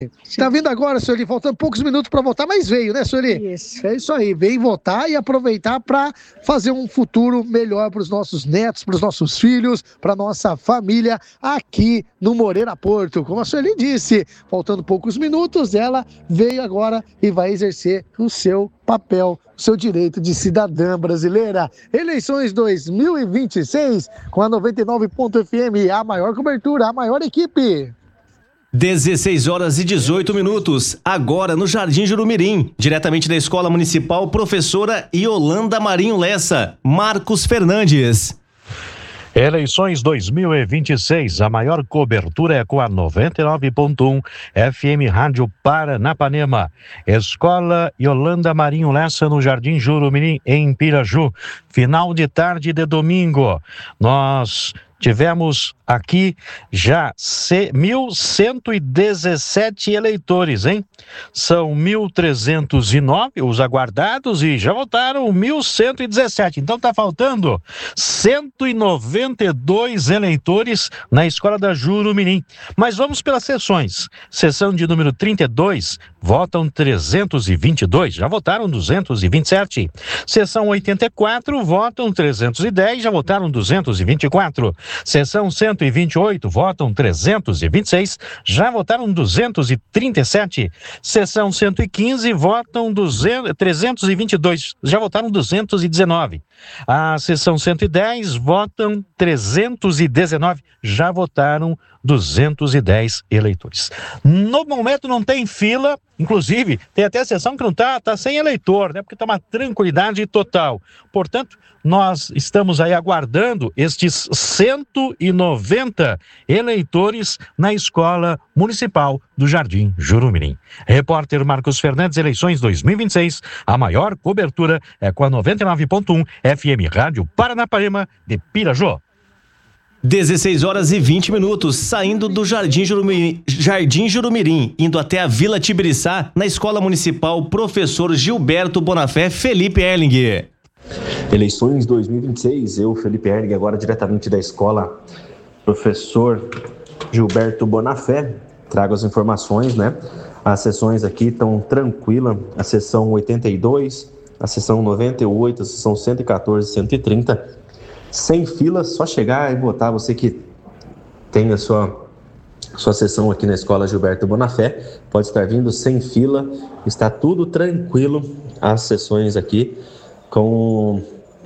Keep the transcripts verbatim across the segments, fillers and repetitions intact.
Tá vindo agora, Sueli, faltando poucos minutos para votar, mas veio, né, Sueli? Isso. É isso aí, vem votar e aproveitar para fazer um futuro melhor para os nossos netos, para os nossos filhos, para nossa família aqui no Moreira Porto. Como a Sueli disse, faltando poucos minutos, ela veio agora e vai exercer o seu papel, o seu direito de cidadã brasileira. Eleições dois mil e vinte e seis com a noventa e nove ponto F M, a maior cobertura, a maior equipe. dezesseis horas e dezoito minutos, agora no Jardim Jurumirim, diretamente da Escola Municipal Professora Yolanda Marinho Lessa, Marcos Fernandes. Eleições dois mil e vinte e seis, a maior cobertura é com a noventa e nove ponto um F M Rádio Paranapanema. Escola Yolanda Marinho Lessa no Jardim Jurumirim, em Piraju. Final de tarde de domingo. Nós tivemos aqui já mil cento e dezessete eleitores, hein? São mil trezentos e nove os aguardados e já votaram mil cento e dezessete. Então tá faltando cento e noventa e dois eleitores na Escola da Jurumirim. Mas vamos pelas sessões. Sessão de número trinta e dois, votam trezentos e vinte e dois, já votaram duzentos e vinte e sete. Sessão oitenta e quatro, votam trezentos e dez, já votaram duzentos e vinte e quatro. Sessão cento e vinte e oito, votam trezentos e vinte e seis, já votaram duzentos e trinta e sete. Sessão cento e quinze, votam duzentos, trezentos e vinte e dois, já votaram duzentos e dezenove. A sessão cento e dez, votam trezentos e dezenove, já votaram duzentos e dez eleitores. No momento não tem fila, inclusive tem até a sessão que não está tá sem eleitor, né? Porque está uma tranquilidade total. Portanto, nós estamos aí aguardando estes cento e noventa eleitores na Escola Municipal do Jardim Jurumirim. Repórter Marcos Fernandes, eleições dois mil e vinte e seis, a maior cobertura é com a noventa e nove ponto um F M Rádio Paranapanema de Piraju. dezesseis horas e vinte minutos, saindo do Jardim Jurumirim, Jardim Jurumirim, indo até a Vila Tibiriçá, na Escola Municipal Professor Gilberto Bonafé Felipe Erling. Eleições dois mil e vinte e seis, eu, Felipe Erling, agora diretamente da Escola Professor Gilberto Bonafé, trago as informações, né? As sessões aqui estão tranquilas, a sessão oitenta e dois, a sessão noventa e oito, a sessão cento e quatorze, cento e trinta, sem fila, só chegar e votar. Você que tem a sua, sua sessão aqui na Escola Gilberto Bonafé, pode estar vindo sem fila, está tudo tranquilo, as sessões aqui com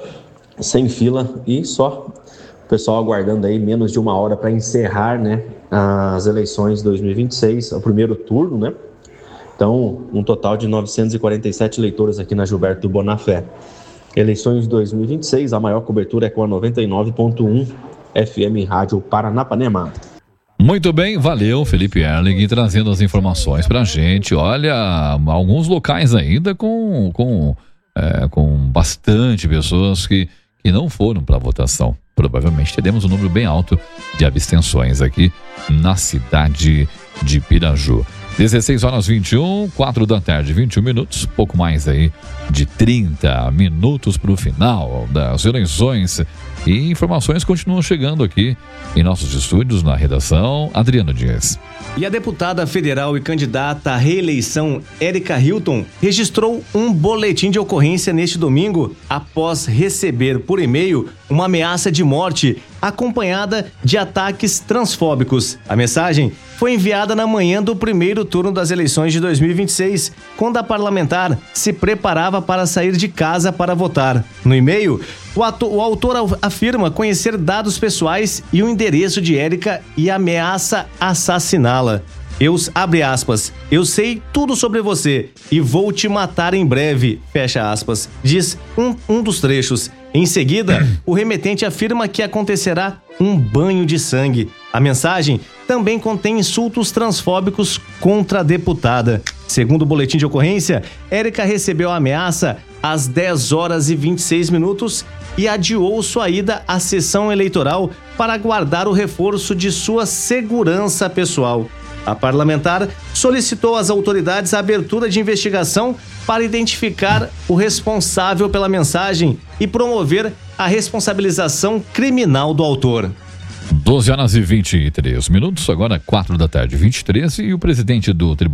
sem fila e só o pessoal aguardando aí menos de uma hora para encerrar, né, as eleições dois mil e vinte e seis, o primeiro turno, né? Então, um total de novecentos e quarenta e sete eleitores aqui na Gilberto Bonafé. Eleições dois mil e vinte e seis, a maior cobertura é com a noventa e nove ponto um F M Rádio Paranapanema. Muito bem, valeu Felipe Erling trazendo as informações pra gente. Olha, alguns locais ainda com, com, é, com bastante pessoas que, que não foram para a votação. Provavelmente teremos um número bem alto de abstenções aqui na cidade de Piraju. dezesseis horas vinte e um, quatro da tarde, vinte e um minutos, pouco mais aí de trinta minutos para o final das eleições. E informações continuam chegando aqui em nossos estúdios, na redação. Adriano Dias. E a deputada federal e candidata à reeleição Érica Hilton registrou um boletim de ocorrência neste domingo após receber por e-mail uma ameaça de morte acompanhada de ataques transfóbicos. A mensagem foi enviada na manhã do primeiro turno das eleições de dois mil e vinte e seis, quando a parlamentar se preparava para sair de casa para votar. No e-mail, o, ato, o autor afirma conhecer dados pessoais e o endereço de Érica e ameaça assassiná-la. Eu, abre aspas, eu sei tudo sobre você e vou te matar em breve, fecha aspas, diz um, um dos trechos. Em seguida, o remetente afirma que acontecerá um banho de sangue. A mensagem também contém insultos transfóbicos contra a deputada. Segundo o boletim de ocorrência, Érica recebeu a ameaça às dez horas e vinte e seis minutos e adiou sua ida à sessão eleitoral para aguardar o reforço de sua segurança pessoal. A parlamentar solicitou às autoridades a abertura de investigação para identificar o responsável pela mensagem e promover a responsabilização criminal do autor. doze horas e vinte e três minutos, agora quatro da tarde, vinte e três, e o presidente do Tribunal